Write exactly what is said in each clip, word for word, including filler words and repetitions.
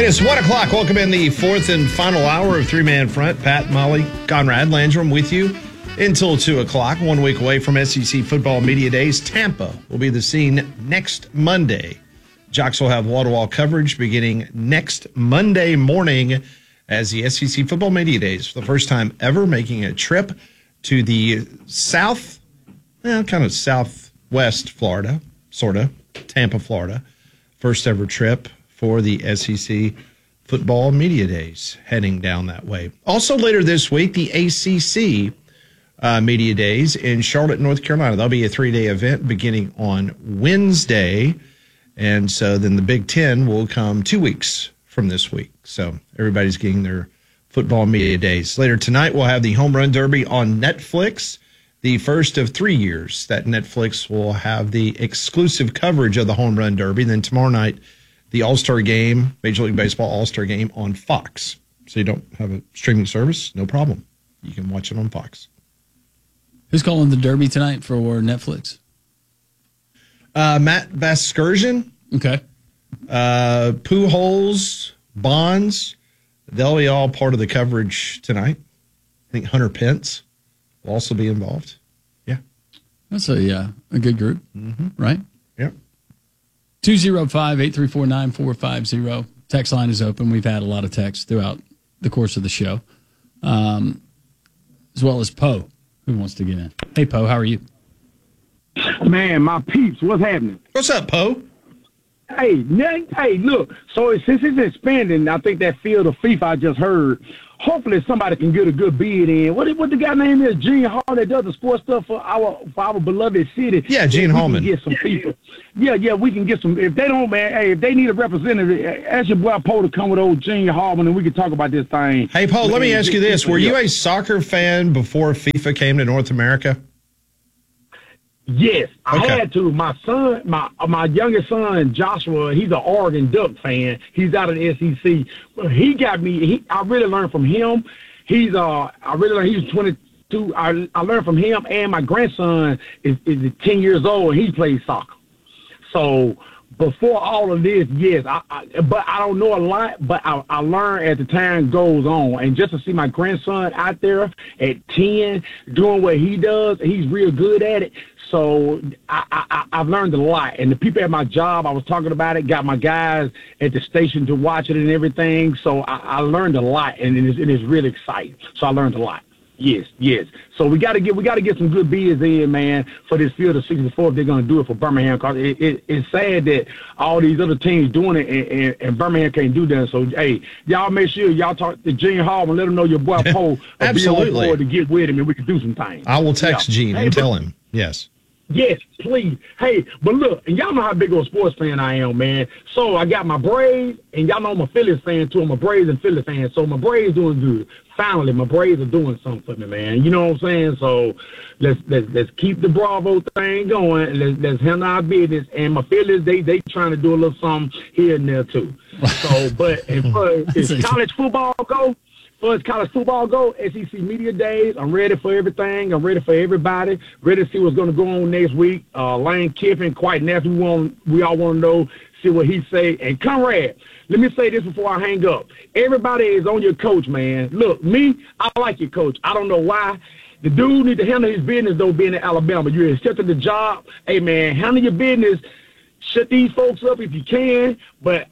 It is one o'clock. Welcome in the fourth and final hour of Three Man Front. Pat, Molly, Conrad, Landrum with you until two o'clock. One week away from S E C Football Media Days. Tampa will be the scene next Monday. Jocks will have wall-to-wall coverage beginning next Monday morning as the S E C Football Media Days, for the first time ever, making a trip to the south, well, kind of southwest Florida, sort of, Tampa, Florida. First ever trip for the S E C Football Media Days, heading down that way. Also later this week, the A C C uh, Media Days in Charlotte, North Carolina. That'll be a three-day event beginning on Wednesday. And so then the Big Ten will come two weeks from this week. So everybody's getting their football media days. Later tonight, we'll have the Home Run Derby on Netflix, the first of three years that Netflix will have the exclusive coverage of the Home Run Derby. Then tomorrow night, the All-Star Game, Major League Baseball All-Star Game on Fox. So you don't have a streaming service? No problem. You can watch it on Fox. Who's calling the Derby tonight for Netflix? Uh, Matt Vasgersian. Okay. Uh, Pujols, Bonds. They'll be all part of the coverage tonight. I think Hunter Pence will also be involved. Yeah. That's a, yeah, a good group, mm-hmm. right? Yep. two oh five, eight three four, nine four five zero. Text line is open. We've had a lot of texts throughout the course of the show, um, as well as Poe, who wants to get in. Hey, Poe, how are you? Man, my peeps, what's happening? What's up, Poe? Hey, hey, look, so since it's expanding, I think that field of FIFA I just heard, hopefully somebody can get a good bid in. What what the guy name is? Gene Hall that does the sports stuff for our for our beloved city. Yeah, Gene Hallman. Get some people. Yeah, yeah, we can get some. If they don't, man, hey, if they need a representative, ask your boy Poe to come with old Gene Hallman and we can talk about this thing. Hey, Poe, let me ask you this. Were you a soccer fan before FIFA came to North America? Yes, I okay. had to. My son, my my youngest son, Joshua, he's an Oregon Duck fan. He's out of the S E C. He got me. He, I really learned from him. He's uh, I really learned. He's twenty-two. I I learned from him, and my grandson is is ten years old, and he plays soccer. So before all of this, yes, I, I but I don't know a lot, but I, I learn as the time goes on. And just to see my grandson out there at ten doing what he does, he's real good at it. So I, I, I've learned a lot. And the people at my job, I was talking about it, got my guys at the station to watch it and everything. So I, I learned a lot, and it is, it is really exciting. So I learned a lot. Yes, yes. So we got to get we got to get some good bids in, man, for this field of sixty-four if they're going to do it for Birmingham. Cause it, it, it's sad that all these other teams doing it and, and, and Birmingham can't do that. So hey, y'all make sure y'all talk to Gene Hall and let him know your boy Poe will be on board to get with him and we can do some things. I will text yeah. Gene hey, and but, tell him. Yes. Yes, please. Hey, but look, and y'all know how big of a sports fan I am, man. So I got my Braves, and y'all know I'm a Phillies fan, too. I'm a Braves and Phillies fan. So my Braves doing good. Finally, my Braves are doing something for me, man. You know what I'm saying? So let's let's let's keep the Bravo thing going. Let's let's handle our business. And my Phillies, they they trying to do a little something here and there, too. So, but as far as college football go, Well, as college football go, S E C Media Days, I'm ready for everything. I'm ready for everybody. Ready to see what's going to go on next week. Uh, Lane Kiffin, quite nasty. We, want, we all want to know, see what he say. And Conrad, let me say this before I hang up. Everybody is on your coach, man. Look, me, I like your coach. I don't know why. The dude need to handle his business, though, being in Alabama. You accepted the job. Hey, man, handle your business. Shut these folks up if you can. But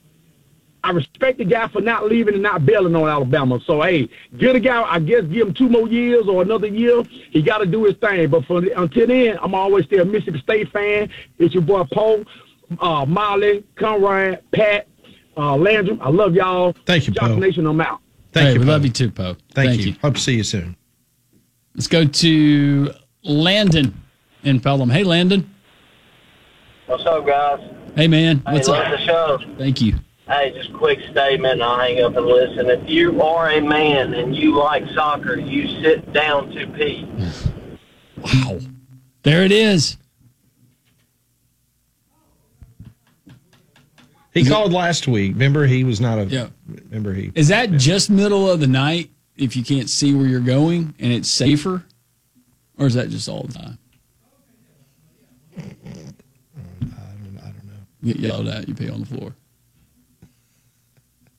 I respect the guy for not leaving and not bailing on Alabama. So, hey, get a guy, I guess, give him two more years or another year. He got to do his thing. But for until then, I'm always still a Mississippi State fan. It's your boy, Poe, uh, Molly, Conrad, Pat, uh, Landrum. I love y'all. Thank you, Poe. Nation, I'm out. Thank hey, you, we Poe. love you too, Poe. Thank, Thank you. you. Hope to see you soon. Let's go to Landon in Pelham. Hey, Landon. What's up, guys? Hey, man. What's hey, up? Love the show. Thank you. Hey, just a quick statement, and I'll hang up and listen. If you are a man and you like soccer, you sit down to pee. Wow. There it is. He is called it, last week. Remember, he was not a. Yeah. Remember, he. Is that just middle of the night if you can't see where you're going and it's safer? Or is that just all the time? I don't, I don't know. You get yelled at, you pee on the floor.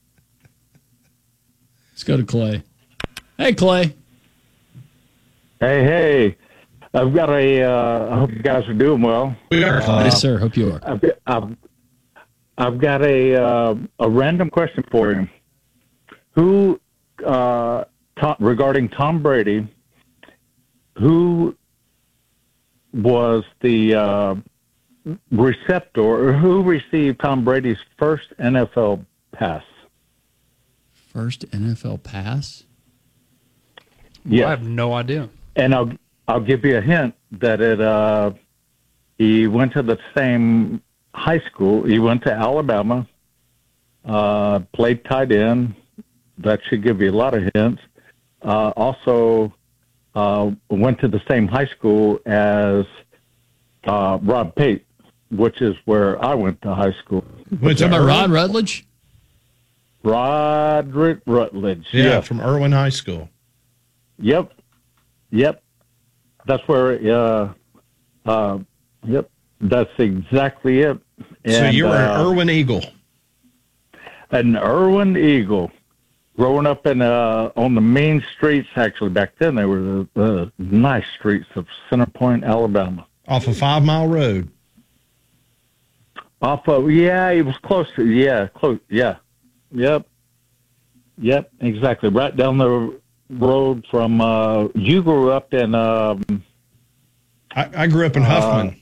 Let's go to Clay. Hey, Clay. Hey, hey. I've got a, uh, I hope you guys are doing well. We are. Uh, yes, sir. Hope you are. I've, I've, I've got a, uh, a random question for you. Who, uh, Tom, regarding Tom Brady, who was the uh, receptor, or who received Tom Brady's first N F L pass? First N F L pass? Yeah, I have no idea. And I'll I'll give you a hint that it. Uh, he went to the same high school. He went to Alabama. Uh, played tight end. That should give you a lot of hints. Uh, also, uh, went to the same high school as uh, Rob Pate, which is where I went to high school. Went to Talking about Irwin? Rod Rutledge? Roderick Rutledge. Yeah, Yeah. from Irwin High School. Yep. Yep. That's where, uh, uh, yep. That's exactly it. And, so you were uh, an Irwin Eagle. an Irwin Eagle. Growing up in uh, on the main streets, actually back then they were the, the nice streets of Center Point, Alabama. Off of Five Mile Road. Off of yeah, it was close to yeah, close yeah, yep, yep, exactly. Right down the road from. Uh, you grew up in um, I, I grew up in Huffman.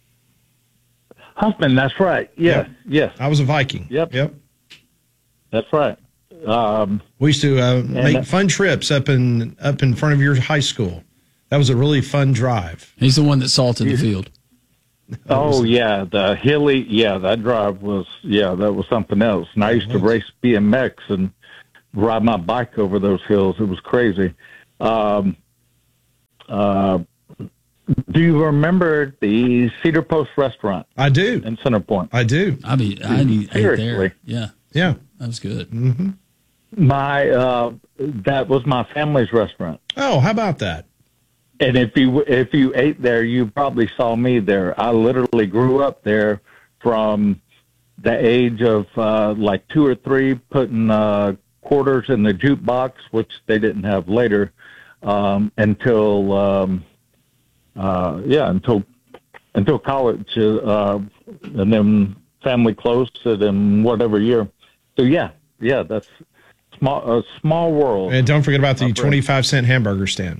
Uh, Huffman. That's right. Yes, Yep. yes, I was a Viking. Yep. Yep. that's right. Um, We used to uh, make uh, fun trips up in up in front of your high school. That was a really fun drive. He's the one that salted the field. Oh yeah, the hilly. Yeah, that drive was. Yeah, that was something else. And I used to race B M X and ride my bike over those hills. It was crazy. Um, uh, do you remember the Cedar Post restaurant I do. in Center Point? I do. I mean, I need ate there. Seriously. Yeah, Yeah. that was good. Mm-hmm. My uh, that was my family's restaurant. Oh, how about that? And if you if you ate there, you probably saw me there. I literally grew up there from the age of uh, like two or three, putting uh, quarters in the jukebox, which they didn't have later, um, until um, uh, yeah, until until college, uh, and then family closed it in whatever year. So yeah, yeah, that's small a small world. And don't forget about the twenty-five cent hamburger stand.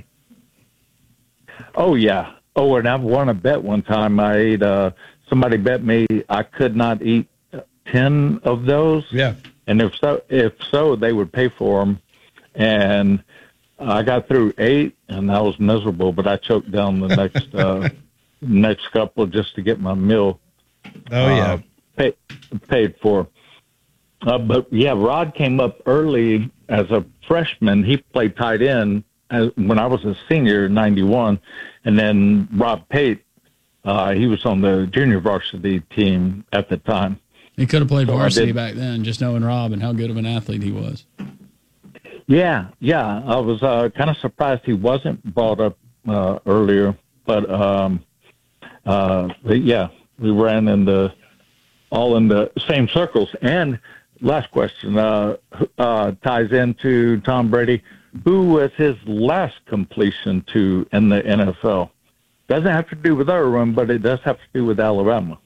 Oh yeah. Oh, and I've won a bet one time. I ate. Uh, somebody bet me I could not eat ten of those. Yeah. And if so, if so, they would pay for them. And I got through eight, and I was miserable. But I choked down the next uh, next couple just to get my meal. Oh yeah. Uh, pay, paid for. Uh, but yeah, Rod came up early as a freshman. He played tight end as, when I was a senior in ninety-one. And then Rob Pate, uh, he was on the junior varsity team at the time. He could have played So I varsity did- back then, just knowing Rob and how good of an athlete he was. Yeah, yeah. I was uh, kind of surprised he wasn't brought up uh, earlier. But, um, uh, but, yeah, we ran in the all in the same circles. And last question uh, uh, ties into Tom Brady. Who was his last completion to in the N F L? Doesn't have to do with Irwin, but it does have to do with Alabama.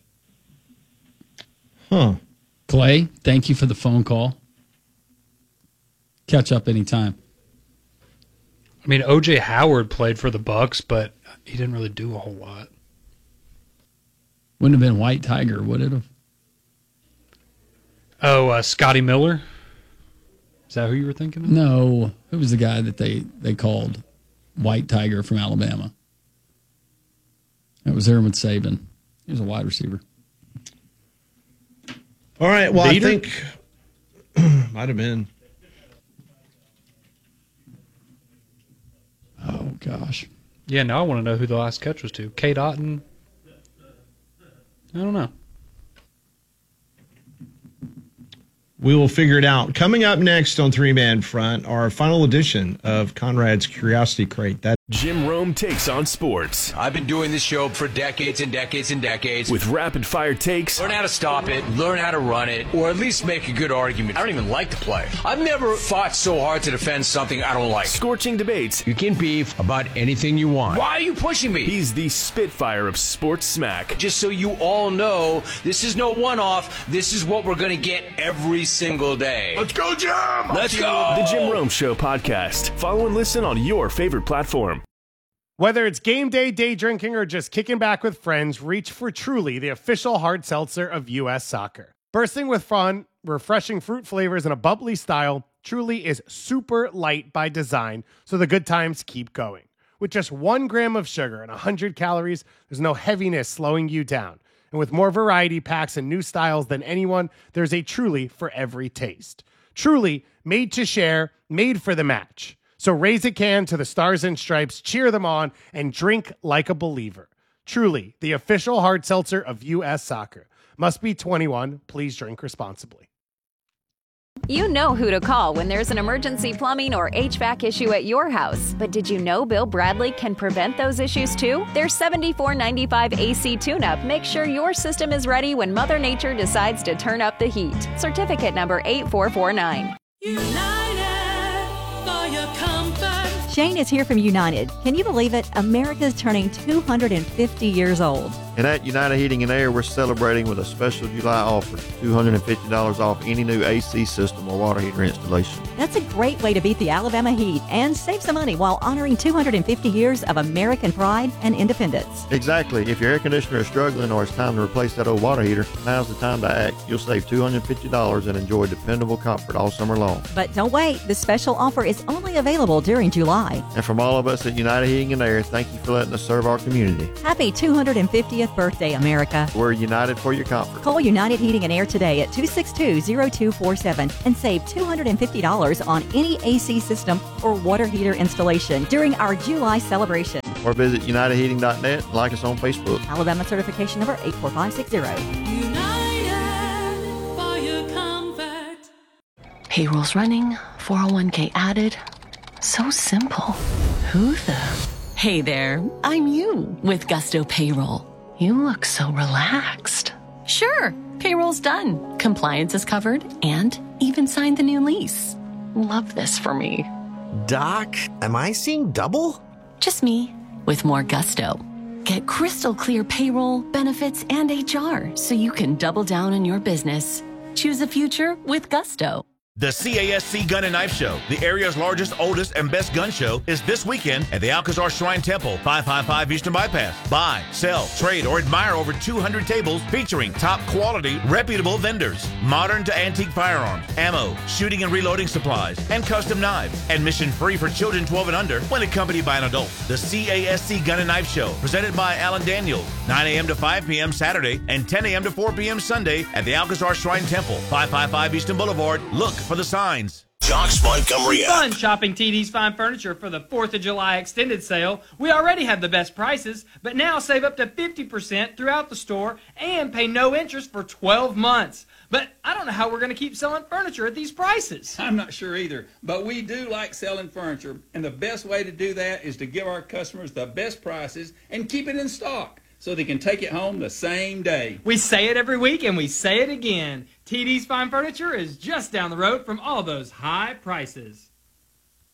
Huh. Clay, thank you for the phone call. Catch up anytime. I mean, O J Howard played for the Bucks, but he didn't really do a whole lot. Wouldn't have been White Tiger, would it have? Oh, uh, Scotty Miller? Is that who you were thinking of? No. Who was the guy that they, they called White Tiger from Alabama? That was Erwin Saban. He was a wide receiver. All right. Well, Vader? I think might have been. Oh, gosh. Yeah, now I want to know who the last catch was to. Kate Otten? I don't know. We will figure it out. Coming up next on Three Man Front, our final edition of Conrad's Curiosity Crate. That Jim Rome takes on sports. I've been doing this show for decades and decades and decades. With rapid-fire takes. Learn how to stop it, learn how to run it, or at least make a good argument. I don't even like to play. I've never fought so hard to defend something I don't like. Scorching debates. You can beef about anything you want. Why are you pushing me? He's the Spitfire of sports smack. Just so you all know, this is no one-off. This is what we're going to get every single day. Let's go, Jim! Let's go! The Jim Rome Show podcast. Follow and listen on your favorite platform. Whether it's game day, day drinking, or just kicking back with friends, reach for Truly, the official hard seltzer of U S Soccer. Bursting with fun, refreshing fruit flavors, and a bubbly style, Truly is super light by design, so the good times keep going. With just one gram of sugar and one hundred calories, there's no heaviness slowing you down. And with more variety packs and new styles than anyone, there's a Truly for every taste. Truly, made to share, made for the match. So raise a can to the Stars and Stripes, cheer them on, and drink like a believer. Truly, the official hard seltzer of U S Soccer. Must be twenty-one. Please drink responsibly. You know who to call when there's an emergency plumbing or H V A C issue at your house. But did you know Bill Bradley can prevent those issues too? Their seventy-four ninety-five A C tune-up makes sure your system is ready when Mother Nature decides to turn up the heat. Certificate number eight four four nine. Shane is here from United. Can you believe it? America's turning two hundred fifty years old. And at United Heating and Air, we're celebrating with a special July offer, two hundred fifty dollars off any new A C system or water heater installation. That's a great way to beat the Alabama heat and save some money while honoring two hundred fifty years of American pride and independence. Exactly. If your air conditioner is struggling or it's time to replace that old water heater, now's the time to act. You'll save two hundred fifty dollars and enjoy dependable comfort all summer long. But don't wait. The special offer is only available during July. And from all of us at United Heating and Air, thank you for letting us serve our community. Happy two hundred fiftieth birthday, America. We're united for your comfort. Call United Heating and Air today at two six two, zero two four seven and save two hundred fifty dollars on any A C system or water heater installation during our July celebration. Or visit united heating dot net and like us on Facebook. Alabama certification number eight four five six zero. United for your comfort. Payrolls running, four oh one k added. So simple. Who the? Hey there, I'm you with Gusto Payroll. You look so relaxed. Sure, payroll's done. Compliance is covered and even signed the new lease. Love this for me. Doc, am I seeing double? Just me with more gusto. Get crystal clear payroll, benefits, and H R so you can double down on your business. Choose a future with Gusto. The C A S C Gun and Knife Show, the area's largest, oldest, and best gun show, is this weekend at the Alcazar Shrine Temple, five five five Eastern Bypass. Buy, sell, trade, or admire over two hundred tables featuring top quality, reputable vendors, modern to antique firearms, ammo, shooting and reloading supplies, and custom knives. Admission free for children twelve and under when accompanied by an adult. The C A S C Gun and Knife Show, presented by Alan Daniels, nine a.m. to five p.m. Saturday and ten a.m. to four p.m. Sunday at the Alcazar Shrine Temple, five five five Eastern Boulevard. Look for the signs. Jocks Montgomery. Fun shopping T D's Fine Furniture for the fourth of July extended sale. We already have the best prices, but now save up to fifty percent throughout the store and pay no interest for twelve months. But I don't know how we're going to keep selling furniture at these prices. I'm not sure either, but we do like selling furniture, and the best way to do that is to give our customers the best prices and keep it in stock so they can take it home the same day. We say it every week, and we say it again. T D's Fine Furniture is just down the road from all those high prices.